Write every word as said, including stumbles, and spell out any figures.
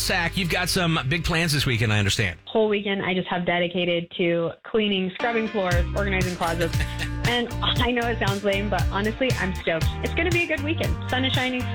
Zach, you've got some big plans this weekend, I understand. Whole weekend I just have dedicated to cleaning, scrubbing floors, organizing closets. And I know it sounds lame, but honestly, I'm stoked. It's going to be a good weekend. Sun is shining.